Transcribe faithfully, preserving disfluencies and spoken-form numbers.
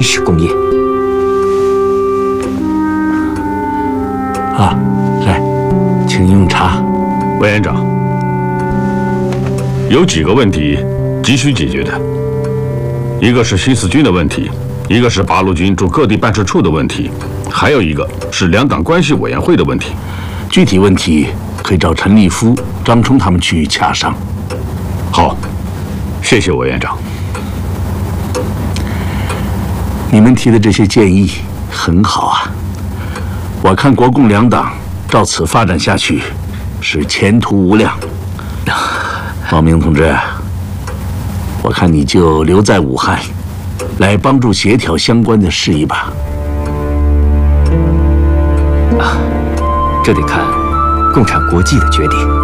续工业。 啊，来，请用茶。 委员长，有几个问题急需解决的，一个是新四军的问题，一个是八路军驻各地办事处的问题，还有一个是两党关系委员会的问题。 具体问题可以找陈立夫、张冲他们去洽商。 好，谢谢委员长。 你们提的这些建议很好啊，我看国共两党照此发展下去，是前途无量。王明同志，我看你就留在武汉，来帮助协调相关的事宜吧。 啊，这得看共产国际的决定。